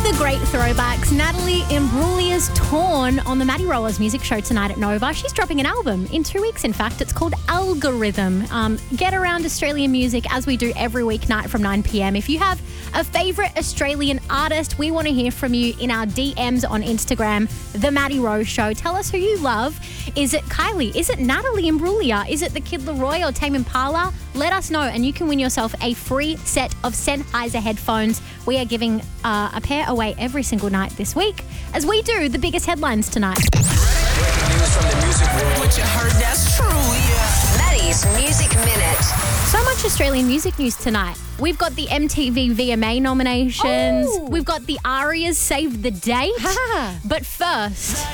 The great throwbacks. Natalie Imbruglia's Torn on the Maddie Rowers Music Show tonight at Nova. She's dropping an album in 2 weeks, in fact. It's called Algorithm. Get around Australian music as we do every weeknight from 9 p.m. If you have a favourite Australian artist, we want to hear from you in our DMs on Instagram, The Maddie Rowe Show. Tell us who you love. Is it Kylie? Is it Natalie Imbruglia? Is it the Kid Laroi or Tame Impala? Let us know and you can win yourself a free set of Sennheiser headphones. We are giving a pair away every single night this week as we do the biggest headlines tonight. Breaking news from the music world. What you heard, that's true, yeah. Maddie's Music Minute. So much Australian music news tonight. We've got the MTV VMA nominations. Oh. We've got the Arias Save the Date. But first,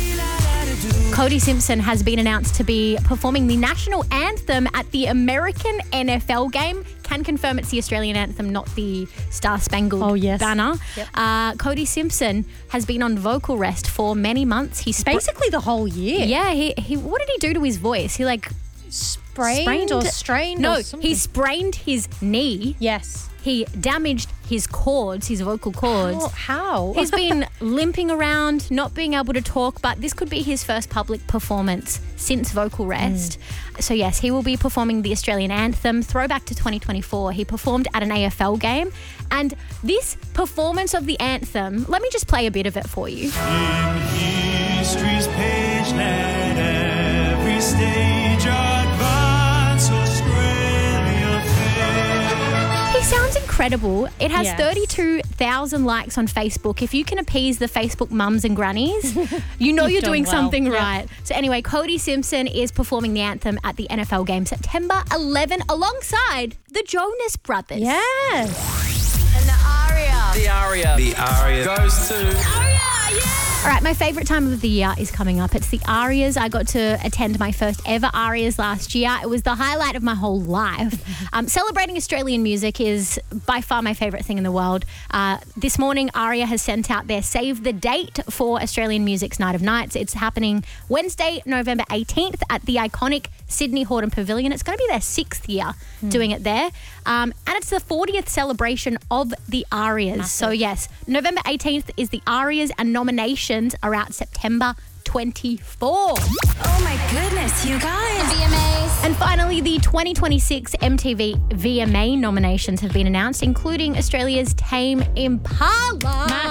Cody Simpson has been announced to be performing the national anthem at the American NFL game. Can confirm it's the Australian anthem, not the Star Spangled Banner. Yep. Cody Simpson has been on vocal rest for many months. He's Basically the whole year. Yeah, he what did he do to his voice? He Sprained or strained No, or something. he sprained his knee. Yes. He damaged his cords, his vocal cords. How? He's been limping around, not being able to talk, but this could be his first public performance since vocal rest. So yes, he will be performing the Australian anthem. Throwback to 2024. He performed at an AFL game. And this performance of the anthem, let me just play a bit of it for you. In history's page, let every stage advance Australia fair. He sounds incredible. It has Yes. 32,000 likes on Facebook. If you can appease the Facebook mums and grannies, you know you're You've done doing well. something Yep. right. So anyway, Cody Simpson is performing the anthem at the NFL game September 11 alongside the Jonas Brothers. Yes. And the aria. The aria goes to... All right, my favourite time of the year is coming up. It's the Arias. I got to attend my first ever Arias last year. It was the highlight of my whole life. Celebrating Australian music is by far my favourite thing in the world. This morning, Aria has sent out their save the date for Australian Music's Night of Nights. It's happening Wednesday, November 18th at the iconic Sydney Horton Pavilion. It's going to be their 6th year doing it there. And it's the 40th celebration of the Arias. Massive. So yes, November 18th is the Arias and nominations are out September 24. Oh my goodness, you guys. VMAs. And finally, the 2026 MTV VMA nominations have been announced, including Australia's Tame Impala.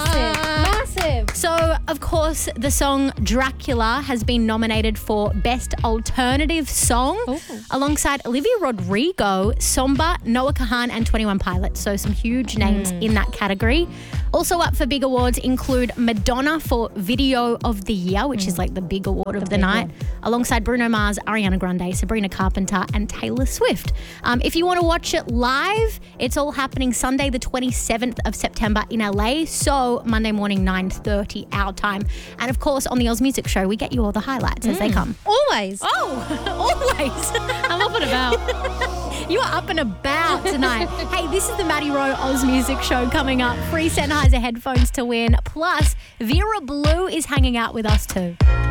Massive. So, of course, the song Dracula has been nominated for Best Alternative Song Ooh. alongside Olivia Rodrigo, Somba, Noah Kahan and 21 Pilots. So some huge names in that category. Also up for big awards include Madonna for Video of the Year, which is like the big award of the big night, one. alongside Bruno Mars, Ariana Grande, Sabrina Carpenter and Taylor Swift. If you want to watch it live, it's all happening Sunday the 27th of September in LA. So Monday morning, 9:30 our time. And of course, on the Oz Music Show, we get you all the highlights as they come. Always. Oh, always. I'm up and about. You are up and about tonight. Hey, this is the Maddie Rowe Oz Music Show coming up. Free Sennheiser headphones to win. Plus, Vera Blue is hanging out with us too.